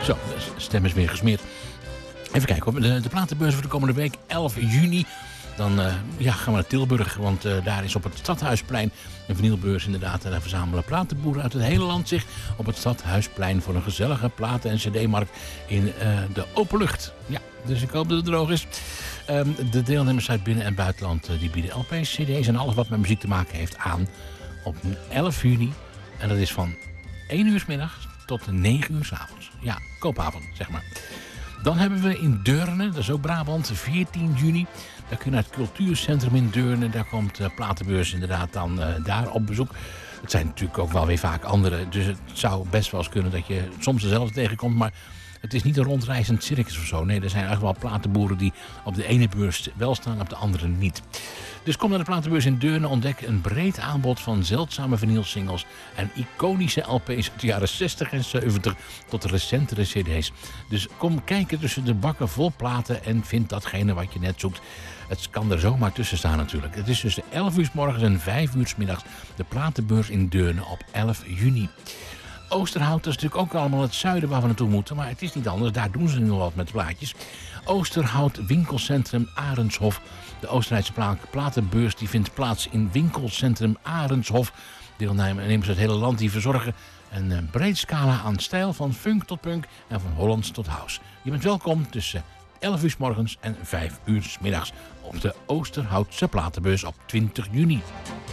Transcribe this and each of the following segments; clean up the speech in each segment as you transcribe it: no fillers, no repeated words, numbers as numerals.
Zo, de stem is weer gesmeerd. Even kijken, de platenbeurs voor de komende week, 11 juni. Dan gaan we naar Tilburg, want daar is op het Stadhuisplein een vinylbeurs inderdaad. En daar verzamelen platenboeren uit het hele land zich op het Stadhuisplein voor een gezellige platen- en cd-markt in de open lucht. Ja, dus ik hoop dat het droog is. De deelnemers uit binnen- en buitenland die bieden LP's, cd's en alles wat met muziek te maken heeft aan op 11 juni. En dat is van 1 uur 's middags tot 9 uur 's avonds. Ja, koopavond, zeg maar. Dan hebben we in Deurne, dat is ook Brabant, 14 juni. Daar kun je naar het cultuurcentrum in Deurne. Daar komt de platenbeurs inderdaad dan daar op bezoek. Het zijn natuurlijk ook wel weer vaak andere. Dus het zou best wel eens kunnen dat je soms dezelfde tegenkomt. Maar het is niet een rondreizend circus of zo. Nee, er zijn eigenlijk wel platenboeren die op de ene beurs wel staan, op de andere niet. Dus kom naar de platenbeurs in Deurne. Ontdek een breed aanbod van zeldzame vinylsingles en iconische LP's uit de jaren 60 en 70 tot de recentere cd's. Dus kom kijken tussen de bakken vol platen en vind datgene wat je net zoekt. Het kan er zomaar tussen staan natuurlijk. Het is tussen 11 uur 's morgens en 5 uur 's middags de platenbeurs in Deurne op 11 juni. Oosterhout, dat is natuurlijk ook allemaal het zuiden waar we naartoe moeten. Maar het is niet anders, daar doen ze nu al wat met plaatjes. Oosterhout winkelcentrum Arendshof. De Oostenrijkse platenbeurs die vindt plaats in winkelcentrum Arendshof. Deelnemers uit het hele land die verzorgen een breed scala aan stijl van funk tot punk en van Hollands tot house. Je bent welkom tussen 11 uur 's morgens en 5 uur 's middags op de Oosterhoutse platenbeurs op 20 juni.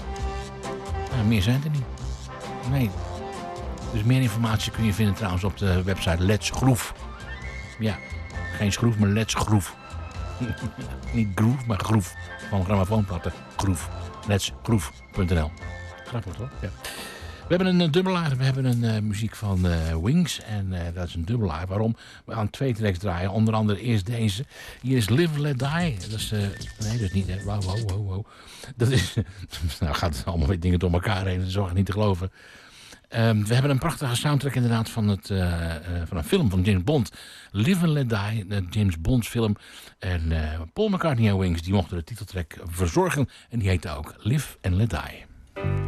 Nou, meer zijn er niet. Nee. Dus meer informatie kun je vinden trouwens op de website Let's Groove. Ja, geen schroef, maar Let's Groove. Niet groove, maar groef. Van grammofoonplatten. Groove. Letsgroove.nl. Grappig toch? Ja. We hebben een dubbelaar. We hebben een muziek van Wings. En dat is een dubbelaar. Waarom? We gaan 2 tracks draaien. Onder andere eerst deze. Hier is Live Let Die. Dat is... nee, dat is niet. Hè. Wow. Dat is... nou gaat het allemaal weer dingen door elkaar heen. Dat is ook niet te geloven. We hebben een prachtige soundtrack inderdaad van een film van James Bond. Live and Let Die, de James Bond film. En Paul McCartney en Wings die mochten de titeltrack verzorgen. En die heette ook Live and Let Die.